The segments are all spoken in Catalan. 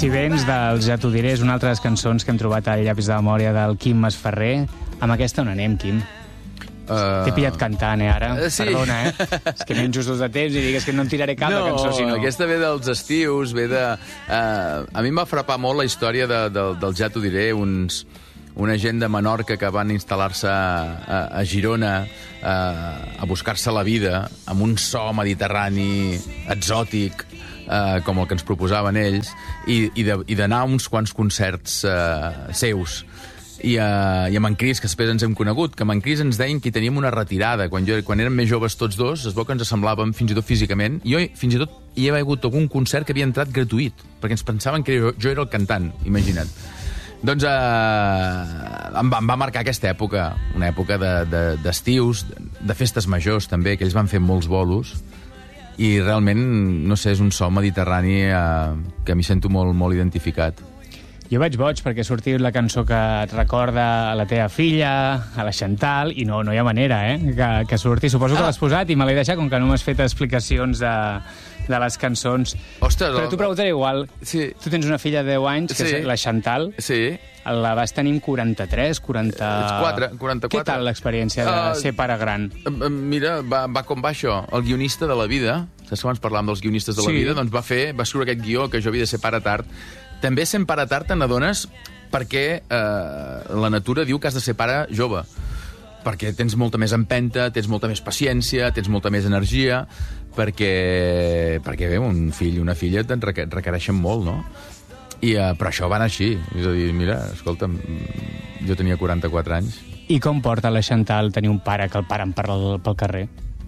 Si vens dels Ja t'ho diré, és una altra de les cançons que hem trobat al llapis de memòria del Quim Masferrer. Amb aquesta on anem, Quim? T'he pillat cantant, ara? Sí. Perdona, És que anem justos de temps i digues que no en tiraré cap de cançó, sinó... Aquesta ve dels estius, ve de... A mi em va frapar molt la història del Ja t'ho diré, una gent de Menorca que van instal·lar-se a Girona a buscar-se la vida amb un so mediterrani exòtic, com el que ens proposaven ells, i d'anar a uns quants concerts seus. I amb en Cris, que després ens hem conegut, que amb en Cris ens deien que hi teníem una retirada. Quan érem més joves tots dos, es veu que ens semblàvem fins i tot físicament. Jo fins i tot hi he hagut algun concert que havia entrat gratuït, perquè ens pensaven que jo era el cantant, imagina't. Doncs em va marcar aquesta època, una època d'estius, de festes majors també, que ells van fer molts bolos, i realment, no sé, és un so mediterrani que m'hi sento molt, molt identificat. Jo vaig boig perquè ha sortit la cançó que et recorda a la teva filla, a la Chantal, i no hi ha manera, que surti. Suposo que l'has posat i me l'he deixat, com que no m'has fet explicacions de les cançons. Ostres, però t'ho preguntaré igual. Sí. Tu tens una filla de 10 anys, que és la Chantal. Sí. La vas tenir amb 43, 44... 44. Què tal l'experiència de ser pare gran? Mira, va com va això. El guionista de la vida, saps quan parlàvem dels guionistes de la vida? Doncs va escriure aquest guió, que jo havia de ser pare tard. També sent pare tard te n'adones perquè la natura diu que has de ser pare jove, perquè tens molta més empenta, tens molta més paciència, tens molta més energia, perquè bé, un fill i una filla te'n requereixen molt, no? Però això va anar així. És a dir, mira, escolta'm, jo tenia 44 anys. I com porta la Chantal tenir un pare que el paren pel carrer?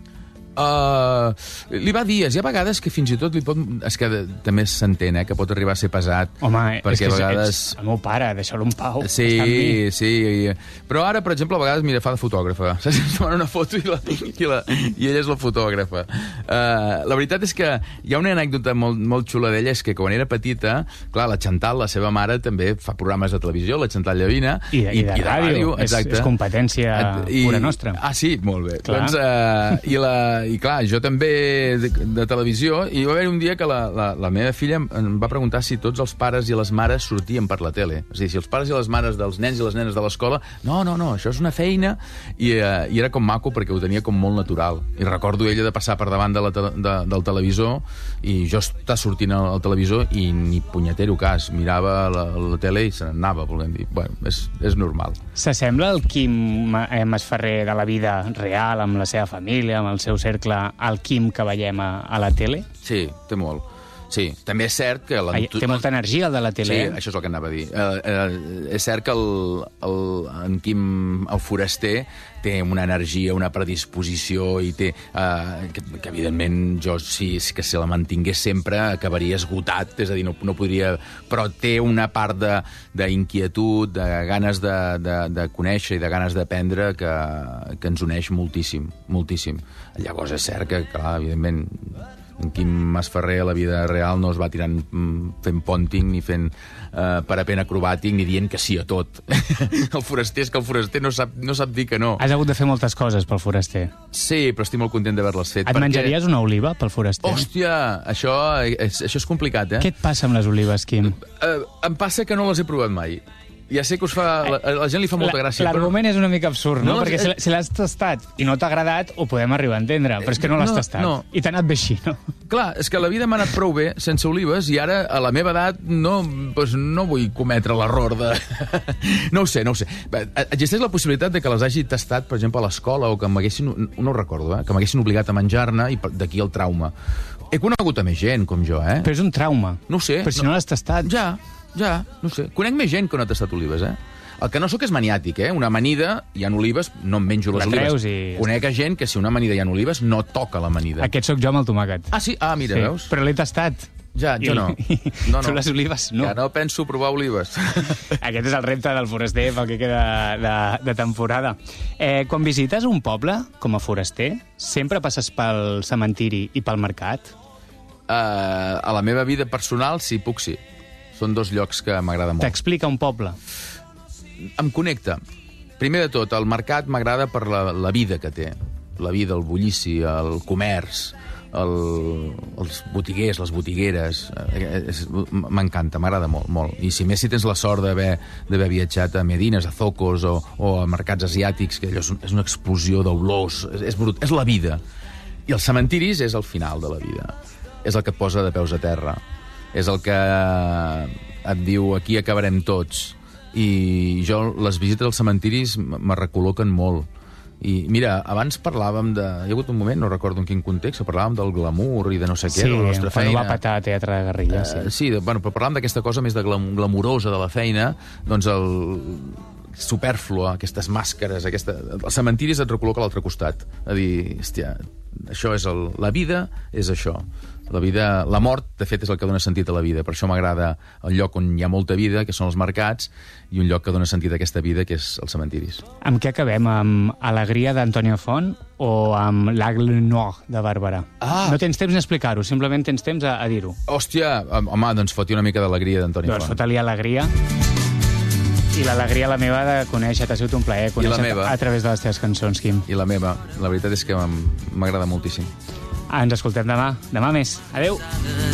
Li va dir, hi ha vegades que fins i tot li pot... És que també s'entén, que pot arribar a ser pesat. Home, perquè és que a vegades... ets el meu pare, deixa-lo en pau. Sí. Però ara, per exemple, a vegades, mira, fa de fotògrafa. Saps? Es demana una foto i ella és la fotògrafa. La veritat és que hi ha una anècdota molt xula d'ella, és que quan era petita, clar, la Chantal, la seva mare, també fa programes de televisió, la Chantal Llavina, i de ràdio. Exacte. És competència pura nostra. Ah, sí? Molt bé. Clar. Doncs, i clar, jo també de televisió, i va haver un dia que la meva filla em va preguntar si tots els pares i les mares sortien per la tele. És a dir, si els pares i les mares dels nens i les nenes de l'escola... No, això és una feina. I era com maco perquè ho tenia com molt natural. I recordo ella de passar per davant del televisor i jo estar sortint al televisor i ni punyetero cas. Mirava la tele i se n'anava, volem dir. Bueno, és normal. S'assembla el Quim Masferrer de la vida real, amb la seva família, amb el seu cercle, al Quim que veiem a la tele? Sí, té molt. Sí, també és cert que... Té molta energia, el de la tele. Sí, això és el que anava a dir. És cert que en Quim, el foraster, té una energia, una predisposició i té... que evidentment, jo, si la mantingués sempre, acabaria esgotat, és a dir, no podria... Però té una part d'inquietud, de ganes de conèixer i de ganes d'aprendre que ens uneix moltíssim, moltíssim. Llavors és cert que, clar, evidentment... En Quim Masferrer a la vida real no es va tirant fent pònting ni fent parapent acrobàtic ni dient que sí a tot. El foraster és que el foraster no sap dir que no. Has hagut de fer moltes coses pel foraster. Sí, però estic molt content d'haver-les fet. Et menjaries una oliva pel foraster? Hòstia, això és complicat, Què et passa amb les olives, Quim? Em passa que no les he provat mai. Ja sé que la gent li fa molta gràcia. L'argument és una mica absurd, no? Perquè si l'has tastat i no t'ha agradat, ho podem arribar a entendre, però és que no l'has tastat. I t'ha anat bé així, no? Clar, és que la vida m'ha anat prou bé sense olives i ara, a la meva edat, no vull cometre l'error de... No ho sé. Existeix la possibilitat de que les hagi tastat, per exemple, a l'escola o que m'haguessin... No ho recordo, que m'haguessin obligat a menjar-ne i d'aquí el trauma. He conegut a més gent com jo, Però és un trauma. No ho sé. Però si no l'has tastat... Ja, no sé. Conec més gent que no ha tastat olives, El que no sóc és maniàtic, Una amanida, hi ha olives, no em menjo les olives. Conec gent que si una amanida hi ha olives, no toca l'amanida. Aquest sóc jo amb el tomàquet. Ah, sí? Ah, mira, veus? Però l'he tastat. Ja, jo no. Tu les olives, no. Que no penso provar olives. Aquest és el repte del foraster pel que queda de temporada. Quan visites un poble, com a foraster, sempre passes pel cementiri i pel mercat? A la meva vida personal, sí, puc sí. Són dos llocs que m'agrada molt. T'explica un poble? Em connecta. Primer de tot, el mercat m'agrada per la vida que té. La vida, el bullici, el comerç, els botiguers, les botigueres. M'encanta, m'agrada molt, molt. I si més si tens la sort d'haver viatjat a Medines, a Zocos o a mercats asiàtics, que allò és una explosió d'olors, és la vida. I els cementiris és el final de la vida. És el que et posa de peus a terra. És el que et diu aquí acabarem tots. I jo, les visites als cementiris me recol·loquen molt. I mira, abans parlàvem de... Hi ha hagut un moment, no recordo en quin context, però parlàvem del glamour i de no sé què, de la nostra feina. Sí, quan ho va petar a Teatre de Guerrilla, sí. Sí, però parlàvem d'aquesta cosa més de glamurosa de la feina, doncs el superflua, aquestes màscares, el cementiri et recol·loca a l'altre costat. A dir, hòstia, això és la vida és això. La mort, de fet, és el que dona sentit a la vida. Per això m'agrada el lloc on hi ha molta vida, que són els mercats, i un lloc que dona sentit a aquesta vida, que és els cementiris. Amb què acabem? Amb Alegria d'Antònia Font o amb L'Aigle Noir de Bàrbara? No tens temps d'explicar-ho, simplement tens temps a dir-ho. Hòstia, home, doncs foti una mica d'Alegria d'Antònia Font. Doncs fota-li Alegria. I l'alegria, la meva, de conèixer-te, ha sigut un plaer conèixer-te a través de les teves cançons, Quim. I la meva. La veritat és que m'agrada moltíssim. Ens escoltem demà. Demà més. Adéu.